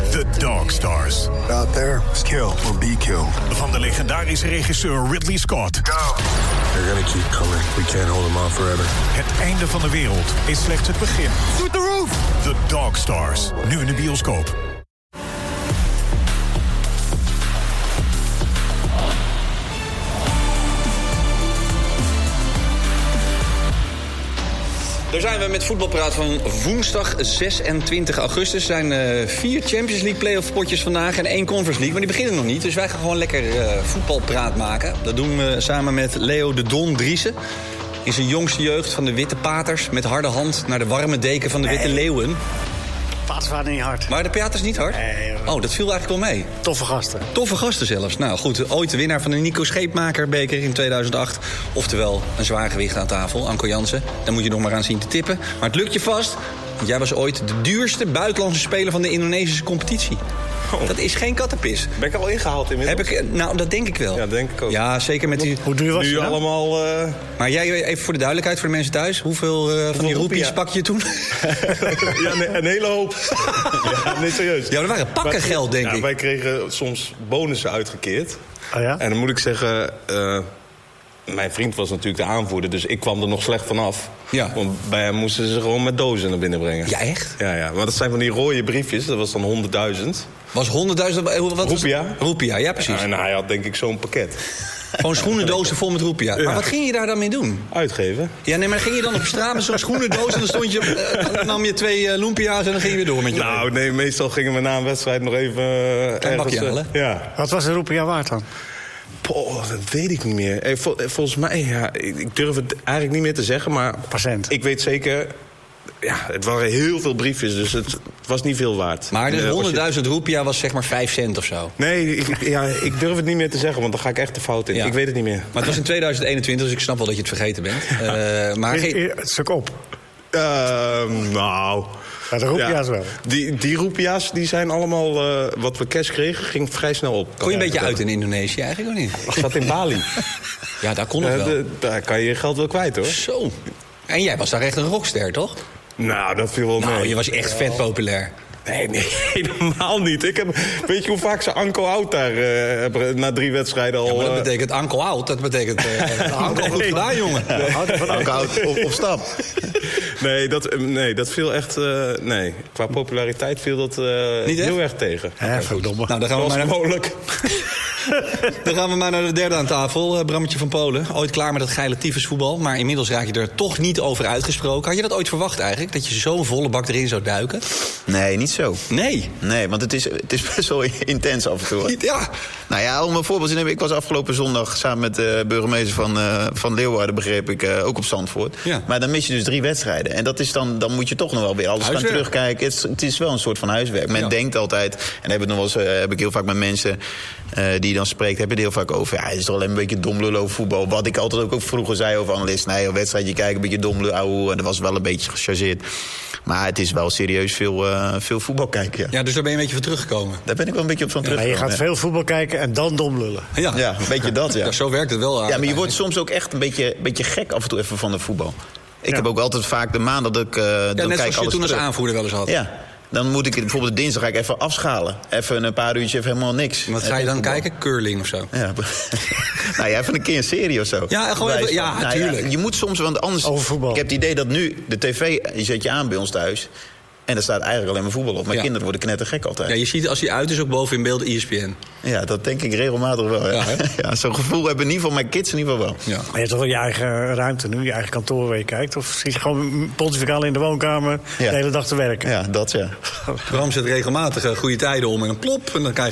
The Dog Stars. Out there, it's kill or be killed. Van de legendarische regisseur Ridley Scott. Go! They're gonna keep coming. We can't hold them off forever. Het einde van de wereld is slechts het begin. Shoot the roof! The Dog Stars. Nu in de bioscoop. Daar zijn we met voetbalpraat van woensdag 26 augustus. Er zijn 4 Champions League playoff potjes vandaag en 1 Conference League. Maar die beginnen nog niet, dus wij gaan gewoon lekker voetbalpraat maken. Dat doen we samen met Leo de Don Driessen. In zijn jongste jeugd van de Witte Paters met harde hand naar de warme deken van de Witte Leeuwen. Paters waren niet hard. Maar de Paters niet hard? Nee. Oh, dat viel eigenlijk wel mee. Toffe gasten. Toffe gasten zelfs. Nou goed, ooit de winnaar van de Nico Scheepmaker-beker in 2008. Oftewel, een zwaargewicht aan tafel, Anko Jansen. Daar moet je nog maar aan zien te tippen. Maar het lukt je vast, want jij was ooit de duurste buitenlandse speler van de Indonesische competitie. Oh. Dat is geen kattenpis. Ben ik al ingehaald inmiddels? Nou, dat denk ik wel. Ja, denk ik ook. Ja, zeker met die... Hoe duur was nu je nou? allemaal... Maar jij, even voor de duidelijkheid, voor de mensen thuis. Hoeveel van die roepies pak je toen? Ja, een hele hoop. Ja, nee, serieus. Ja, dat waren pakken geld, denk ik. Wij kregen soms bonussen uitgekeerd. Oh ja? En dan moet ik zeggen... mijn vriend was natuurlijk de aanvoerder, dus ik kwam er nog slecht vanaf. Ja. Want bij hem moesten ze gewoon met dozen naar binnen brengen. Ja, echt? Ja. Maar dat zijn van die rode briefjes, dat was dan 100.000. Was 100.000... Roepia. Roepia, ja, precies. Ja, en hij had denk ik zo'n pakket. Gewoon schoenendozen vol met roepia. Ja. Maar wat ging je daar dan mee doen? Uitgeven. Ja, nee, maar ging je dan op straat met zo'n schoenendoos... en dan stond je, dan nam je 2 lumpia's en dan ging je weer door met je... Nou, nee, meestal gingen we na een wedstrijd nog even... Klein bakje halen? Ja. Wat was de roepia waard dan? Poh, dat weet ik niet meer. Volgens mij, ja, ik durf het eigenlijk niet meer te zeggen, maar... Procent. Ik weet zeker... Ja, het waren heel veel briefjes, dus het was niet veel waard. Maar dus 100.000 roepia was zeg maar 5 cent of zo. Nee, ik durf het niet meer te zeggen, want dan ga ik echt de fout in. Ja. Ik weet het niet meer. Maar het was in 2021, dus ik snap wel dat je het vergeten bent. Maar Het is ook op. Nou... Ja, de roepia's wel. Die roepia's, die zijn allemaal... wat we cash kregen, ging vrij snel op. kon je een beetje uit in Indonesië eigenlijk, of niet? Ik zat in Bali. Ja, daar kon het wel. Daar kan je je geld wel kwijt, hoor. Zo. En jij was daar echt een rockster, toch? Nou, dat viel wel mee. Nou, je was echt vet populair. Nee, helemaal niet. Weet je hoe vaak ze Anko Oud daar hebben na 3 wedstrijden al... Ja, maar dat betekent Anko Oud. Dat betekent Anko goed gedaan, jongen. Anko Oud op stap. Nee, dat viel echt... nee, qua populariteit viel dat heel erg tegen. Ja, verdomme. Nou, dan gaan we maar mogelijk. Dan gaan we maar naar de derde aan tafel. Brammetje van Polen. Ooit klaar met dat geile tyfusvoetbal. Maar inmiddels raak je er toch niet over uitgesproken. Had je dat ooit verwacht eigenlijk? Dat je zo'n volle bak erin zou duiken? Nee, niet zo. Nee? Nee, want het is best wel intens af en toe. Ja. Nou ja, om een voorbeeld te nemen. Ik was afgelopen zondag samen met de burgemeester van Leeuwarden, begreep ik, ook op Zandvoort. Ja. Maar dan mis je dus 3 wedstrijden. En dat is dan moet je toch nog wel weer alles gaan terugkijken. Het is wel een soort van huiswerk. Men denkt altijd, en heb ik heel vaak met mensen die je dan spreekt, hebben het heel vaak over. Ja, het is toch alleen een beetje dom lullen over voetbal. Wat ik altijd ook vroeger zei over analisten. Nee, een wedstrijdje kijken, een beetje dom lullen. En dat was wel een beetje gechargeerd. Maar het is wel serieus veel voetbal kijken. Ja, dus daar ben je een beetje van teruggekomen. Daar ben ik wel een beetje op van teruggekomen. Maar je gaat veel voetbal kijken en dan dom lullen. Ja, ja, een beetje dat, ja. Ja, zo werkt het wel. Ja, maar je wordt soms ook echt een beetje gek af en toe even van de voetbal. Ik heb ook altijd vaak de maand dat ik dan net kijk zoals je toen als aanvoerder wel eens had. Ja. Dan moet ik bijvoorbeeld dinsdag ga ik even afschalen. Even een paar uurtjes, even helemaal niks. Wat ga je dan kijken? Curling of zo? Ja. Nou ja, even een keer een serie of zo. Ja, gewoon even, ja, natuurlijk. Ja, je moet soms, want anders... Over voetbal. Ik heb het idee dat nu de tv, je zet je aan bij ons thuis. En daar staat eigenlijk alleen maar voetbal op. Mijn kinderen worden knettergek altijd. Ja, je ziet als hij uit is ook boven in beeld ESPN. Ja, dat denk ik regelmatig wel. Ja. Ja, zo'n gevoel hebben in ieder geval mijn kids in ieder geval wel. Ja. Maar je hebt toch wel je eigen ruimte nu, je eigen kantoor waar je kijkt? Of zit je gewoon pontificaal in de woonkamer de hele dag te werken? Ja, dat ja. Bram zet regelmatig goede tijden om en een plop. En dan krijg